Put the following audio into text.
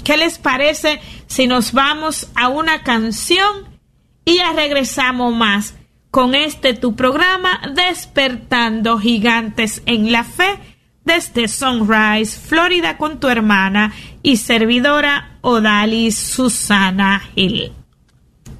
¿Qué les parece si nos vamos a una canción y ya regresamos más con tu programa Despertando Gigantes en la Fe desde Sunrise, Florida, con tu hermana y servidora Odalis Susana Gil?